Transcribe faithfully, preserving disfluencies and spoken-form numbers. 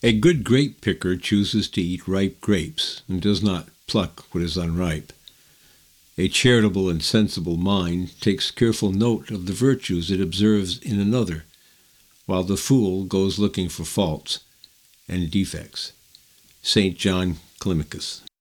A good grape picker chooses to eat ripe grapes and does not pluck what is unripe. A charitable and sensible mind takes careful note of the virtues it observes in another, while the fool goes looking for faults and defects. Saint John Climacus.